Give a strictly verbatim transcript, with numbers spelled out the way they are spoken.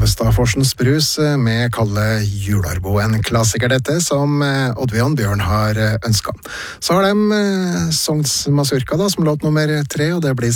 Kavestadforsens brus med Kalle Jularbo, en klassiker dette som Oddvian Bjørn har ønsket. Så har de Sogns Mazurka da, som låt nummer tre, og det blir